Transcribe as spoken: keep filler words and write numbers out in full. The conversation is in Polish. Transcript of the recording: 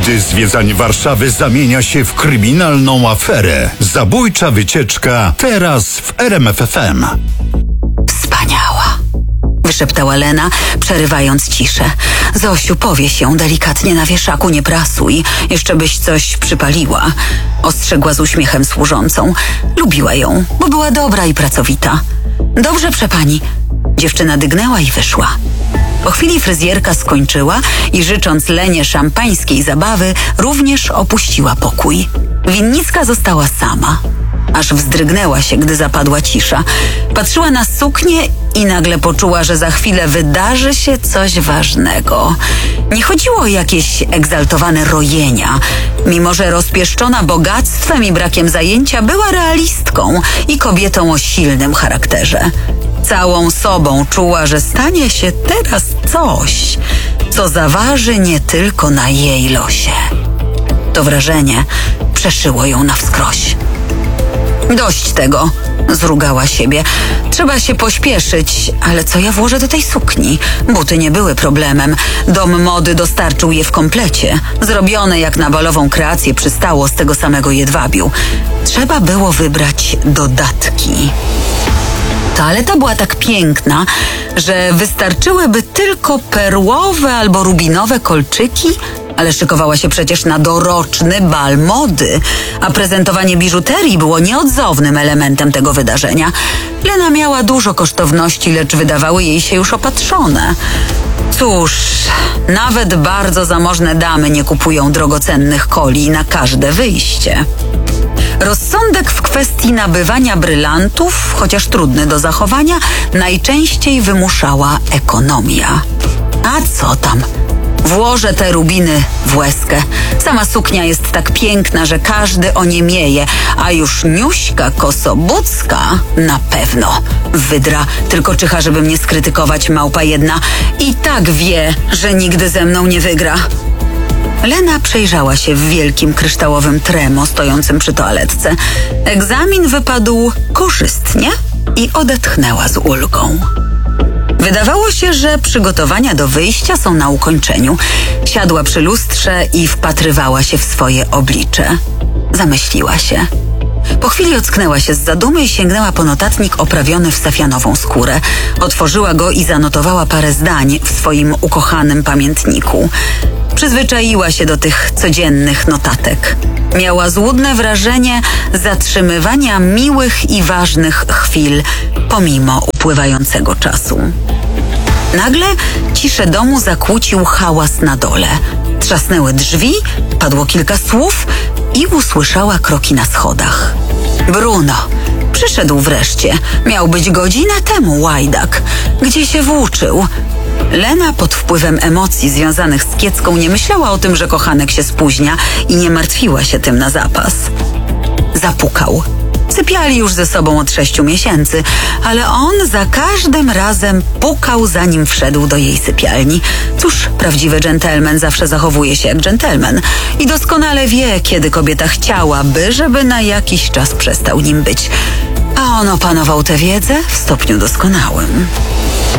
Gdy zwiedzanie Warszawy zamienia się w kryminalną aferę. Zabójcza wycieczka teraz w R M F F M. Wspaniała, wyszeptała Lena, przerywając ciszę. Zosiu, powiesz ją delikatnie na wieszaku, nie prasuj. Jeszcze byś coś przypaliła. Ostrzegła z uśmiechem służącą. Lubiła ją, bo była dobra i pracowita. Dobrze, przepani. Dziewczyna dygnęła i wyszła. Po chwili fryzjerka skończyła i życząc Lenie szampańskiej zabawy, również opuściła pokój. Winnicka została sama. Aż wzdrygnęła się, gdy zapadła cisza. Patrzyła na suknię i nagle poczuła, że za chwilę wydarzy się coś ważnego. Nie chodziło o jakieś egzaltowane rojenia. Mimo że rozpieszczona bogactwem i brakiem zajęcia, była realistką i kobietą o silnym charakterze. Całą sobą czuła, że stanie się teraz coś, co zaważy nie tylko na jej losie. To wrażenie przeszyło ją na wskroś. Dość tego, zrugała siebie. Trzeba się pośpieszyć, ale co ja włożę do tej sukni? Buty nie były problemem. Dom mody dostarczył je w komplecie. Zrobione jak na balową kreację przystało z tego samego jedwabiu. Trzeba było wybrać dodatki. Toaleta była tak piękna, że wystarczyłyby tylko perłowe albo rubinowe kolczyki, ale szykowała się przecież na doroczny bal mody, a prezentowanie biżuterii było nieodzownym elementem tego wydarzenia. Lena miała dużo kosztowności, lecz wydawały jej się już opatrzone. Cóż, nawet bardzo zamożne damy nie kupują drogocennych koli na każde wyjście. Rozsądek w kwestii nabywania brylantów, chociaż trudny do zachowania, najczęściej wymuszała ekonomia. A co tam? Włożę te rubiny w łezkę. Sama suknia jest tak piękna, że każdy oniemieje, a już Niuśka Kosobucka na pewno. Wydra, tylko czyha, żeby mnie skrytykować, małpa jedna. I tak wie, że nigdy ze mną nie wygra. Lena przejrzała się w wielkim kryształowym tremo stojącym przy toaletce. Egzamin wypadł korzystnie i odetchnęła z ulgą. Wydawało się, że przygotowania do wyjścia są na ukończeniu. Siadła przy lustrze i wpatrywała się w swoje oblicze. Zamyśliła się. Po chwili ocknęła się z zadumy i sięgnęła po notatnik oprawiony w safianową skórę. Otworzyła go i zanotowała parę zdań w swoim ukochanym pamiętniku. Przyzwyczaiła się do tych codziennych notatek. Miała złudne wrażenie zatrzymywania miłych i ważnych chwil, pomimo upływającego czasu. Nagle ciszę domu zakłócił hałas na dole. Trzasnęły drzwi, padło kilka słów i usłyszała kroki na schodach. Bruno przyszedł wreszcie. Miał być godzinę temu, łajdak. Gdzie się włóczył? Lena pod wpływem emocji związanych z Kiecką nie myślała o tym, że kochanek się spóźnia i nie martwiła się tym na zapas. Zapukał. Sypiali już ze sobą od sześciu miesięcy, ale on za każdym razem pukał, zanim wszedł do jej sypialni. Cóż, prawdziwy dżentelmen zawsze zachowuje się jak dżentelmen i doskonale wie, kiedy kobieta chciałaby, żeby na jakiś czas przestał nim być. A on opanował tę wiedzę w stopniu doskonałym.